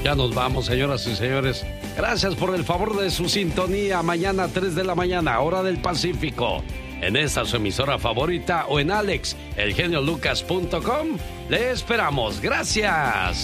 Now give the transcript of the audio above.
Ya nos vamos, señoras y señores. Gracias por el favor de su sintonía. Mañana 3 de la mañana, hora del Pacífico. En esta su emisora favorita o en alexelgeniolucas.com. Le esperamos. Gracias.